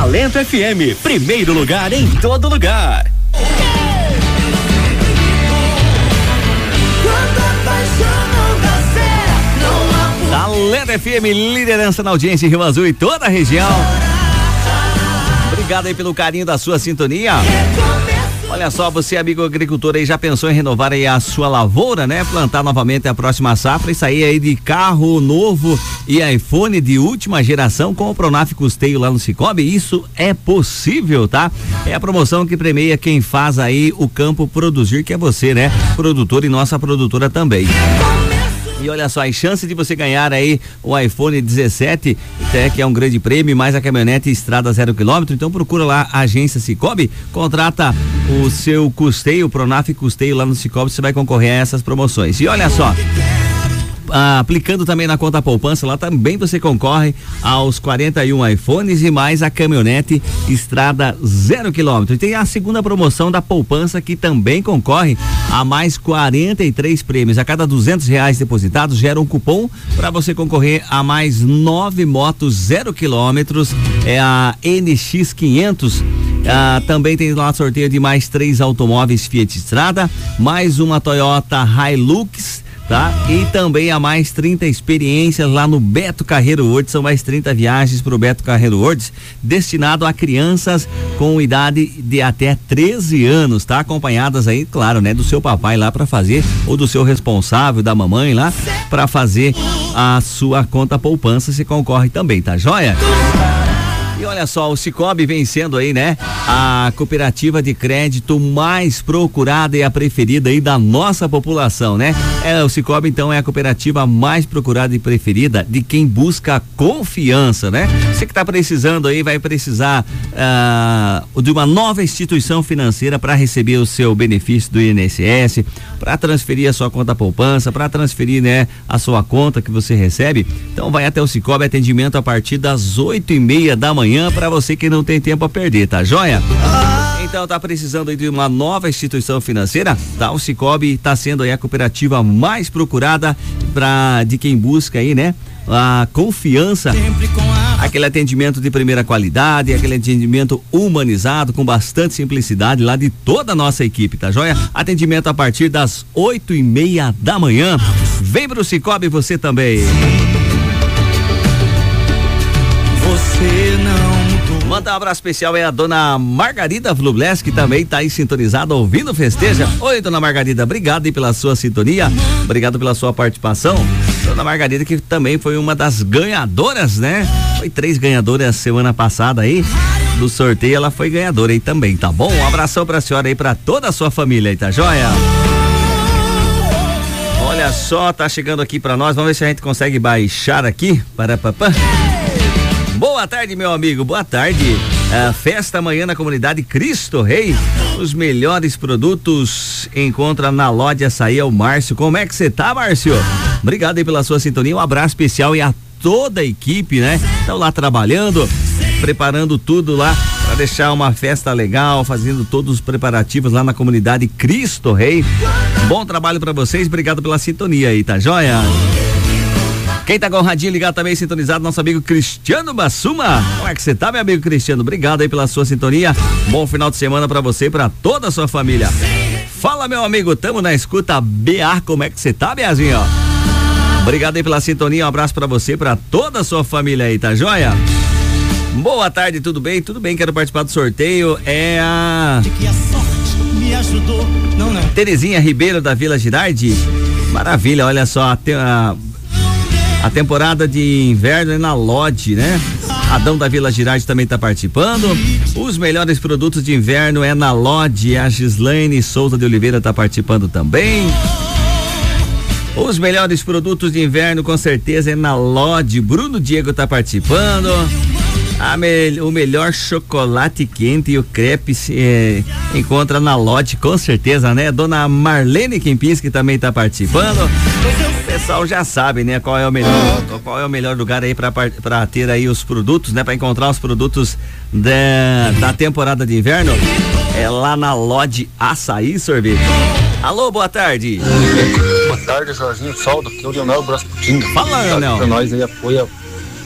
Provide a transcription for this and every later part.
Talento FM, primeiro lugar em todo lugar. Talento FM, liderança na audiência em Rio Azul e toda a região. Obrigado aí pelo carinho da sua sintonia. Olha só, você, amigo agricultor, aí já pensou em renovar aí a sua lavoura, né? Plantar novamente a próxima safra e sair aí de carro novo e iPhone de última geração com o Pronaf Custeio lá no Cicobi? Isso é possível, tá? É a promoção que premia quem faz aí o campo produzir, que é você, né? Produtor e nossa produtora também. E olha só, as chances de você ganhar aí o iPhone 17, que é um grande prêmio, mais a caminhonete Estrada 0 km. Então procura lá a agência Cicobi, contrata o seu custeio, o Pronaf Custeio lá no Cicobi, você vai concorrer a essas promoções. E olha só, aplicando também na conta poupança, lá também você concorre aos 41 iPhones e mais a caminhonete Estrada 0 km. E tem a segunda promoção da poupança, que também concorre a mais 43 prêmios. A cada R$200 depositados gera um cupom para você concorrer a mais 9 motos 0 km. É a NX500. Também tem lá sorteio de mais 3 automóveis Fiat Strada, mais uma Toyota Hilux, tá? E também há mais 30 experiências lá no Beto Carreiro World. São mais 30 viagens pro Beto Carreiro World, destinado a crianças com idade de até 13 anos, tá? Acompanhadas aí, claro, né, do seu papai lá para fazer, ou do seu responsável, da mamãe lá, para fazer a sua conta poupança. Se concorre também, tá joia? E olha só, o Cicobi vem sendo aí, né, a cooperativa de crédito mais procurada e a preferida aí da nossa população, né? O Cicobi, então, é a cooperativa mais procurada e preferida de quem busca confiança, né? Você que tá precisando aí, vai precisar de uma nova instituição financeira para receber o seu benefício do INSS, para transferir a sua conta poupança, para transferir, né, a sua conta que você recebe. Então vai até o Cicobi, atendimento a partir das 8:30 da manhã, para você que não tem tempo a perder, tá joia? Então tá precisando aí de uma nova instituição financeira, tá? O Cicobi tá sendo aí a cooperativa mais procurada de quem busca aí, né, a confiança, aquele atendimento de primeira qualidade, aquele atendimento humanizado com bastante simplicidade lá de toda a nossa equipe, tá joia? Atendimento a partir das 8:30 da manhã. Vem pro Cicobi você também. Manda um abraço especial aí a dona Margarida Vlubles, que também tá aí sintonizada, ouvindo Festeja. Oi, dona Margarida, obrigado aí pela sua sintonia, obrigado pela sua participação. Dona Margarida, que também foi uma das ganhadoras, né? Foi 3 ganhadoras semana passada aí do sorteio, ela foi ganhadora aí também, tá bom? Um abração pra senhora aí, pra toda a sua família aí, tá joia? Olha só, tá chegando aqui pra nós, vamos ver se a gente consegue baixar aqui, para papá. Boa tarde, meu amigo, boa tarde. Festa amanhã na comunidade Cristo Rei. Os melhores produtos encontra na loja Açaí, é o Márcio. Como é que você tá, Márcio? Obrigado aí pela sua sintonia, um abraço especial e a toda a equipe, né? Estão lá trabalhando, preparando tudo lá para deixar uma festa legal, fazendo todos os preparativos lá na comunidade Cristo Rei. Bom trabalho para vocês, obrigado pela sintonia aí, tá joia? Quem tá com o radinho ligado também, sintonizado, nosso amigo Cristiano Bassuma. Como é que você tá, meu amigo Cristiano? Obrigado aí pela sua sintonia. Bom final de semana pra você e pra toda a sua família. Fala, meu amigo, tamo na escuta. BA, como é que você tá, Beazinho? Obrigado aí pela sintonia, um abraço pra você e pra toda a sua família aí, tá joia? Boa tarde, tudo bem? Tudo bem, quero participar do sorteio. É a Terezinha Ribeiro da Vila Girardi. Maravilha, olha só, a temporada de inverno é na Lodge, né? Adão da Vila Girardi também tá participando. Os melhores produtos de inverno é na Lodge. A Gislaine Souza de Oliveira tá participando também. Os melhores produtos de inverno com certeza é na Lodge. Bruno Diego tá participando. O melhor chocolate quente e o crepe se encontra na Lodge, com certeza, né? Dona Marlene Kempinski também tá participando. O pessoal já sabe, né? Qual é o melhor lugar aí pra ter aí os produtos, né? Pra encontrar os produtos da temporada de inverno. É lá na Lodge Açaí Sorvete. Alô, boa tarde. Boa tarde, Jorginho Soldo, aqui é o Leonel Brasputinho. Fala, Leonel. Pra nós aí, apoia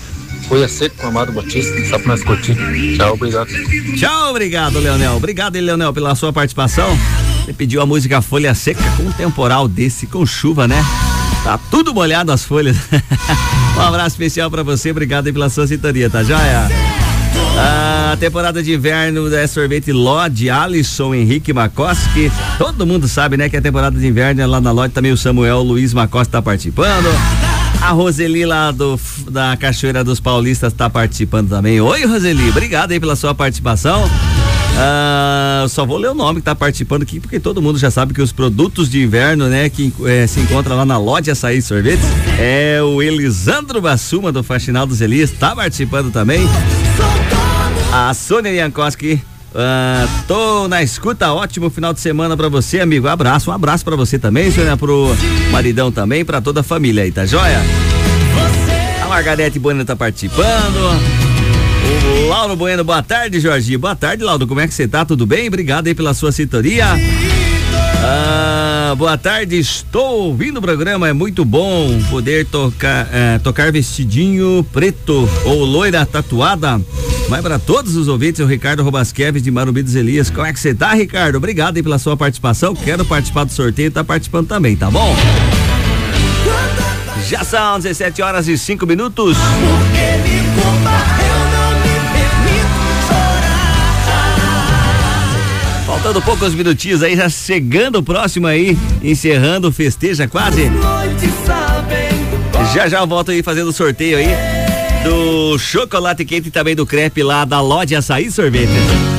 Folha Seca com Amado Batista, só pra nós curtir. Tchau, obrigado. Tchau, obrigado, Leonel. Obrigado, Leonel, pela sua participação. Você pediu a música Folha Seca com um temporal desse, com chuva, né? Tá tudo molhado as folhas. Um abraço especial pra você, obrigado aí pela sua sintonia, tá joia? A temporada de inverno é sorvete Lodge, Alisson Henrique Makoski. Todo mundo sabe, né, que a temporada de inverno é lá na Lodge, também o Samuel Luiz Makoski tá participando. A Roseli lá da Cachoeira dos Paulistas tá participando também. Oi, Roseli, obrigado aí pela sua participação. Só vou ler o nome que tá participando aqui, porque todo mundo já sabe que os produtos de inverno, né, que se encontra lá na Lodge Açaí Sorvetes, é o Elisandro Bassuma do Faxinal dos Elias, tá participando também. A Sônia Jankowski, tô na escuta, ótimo final de semana pra você, amigo, um abraço pra você também, Sônia, pro maridão também, pra toda a família aí, tá joia? A Margarete Bueno tá participando. O Lauro Bueno, boa tarde, Jorginho. Boa tarde, Lauro, como é que você tá? Tudo bem? Obrigado aí pela sua sintonia. Boa tarde, estou ouvindo o programa, é muito bom poder tocar vestidinho preto ou loira tatuada. Vai para todos os ouvintes, o Ricardo Robasqueves de Marumbi dos Elias. Como é que você tá, Ricardo? Obrigado aí pela sua participação. Quero participar do sorteio, tá participando também, tá bom? Já são 17h05. Faltando poucos minutinhos aí, já chegando o próximo aí, encerrando, festeja quase. Já eu volto aí fazendo o sorteio aí do chocolate quente e também do crepe lá da Lodge Açaí Sorvetes.